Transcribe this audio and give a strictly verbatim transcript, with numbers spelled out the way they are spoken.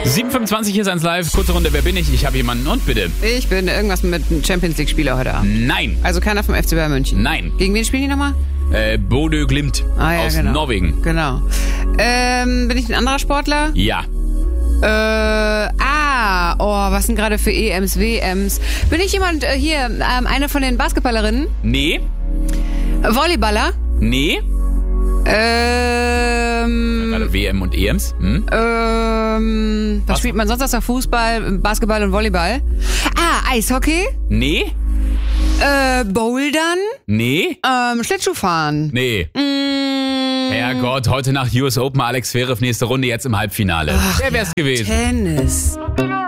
sieben Uhr fünfundzwanzig, hier ist eins live. Kurze Runde, wer bin ich? Ich habe jemanden und bitte. Ich bin irgendwas mit einem Champions League-Spieler heute Abend. Nein. Also keiner vom F C Bayern München. Nein. Gegen wen spielen die nochmal? Äh, Bodø Glimt Ah, ja, aus genau. Norwegen. Genau. Ähm, bin ich ein anderer Sportler? Ja. Äh, ah, oh, was sind gerade für E Ms, W Ms? Bin ich jemand, äh, hier, ähm, eine von den Basketballerinnen? Nee. Volleyballer? Nee. Ähm, Gerade W M und E Ms. Hm? ähm, was, Was? spielt man sonst außer Fußball, Basketball und Volleyball? Ah, Eishockey? Nee. Äh, Bouldern? Nee. Ähm, Schlittschuhfahren? Nee. Mm, Herrgott, heute nach U S Open Alex Zverev, nächste Runde jetzt im Halbfinale. Ach, Wer wär's ja, gewesen? Tennis.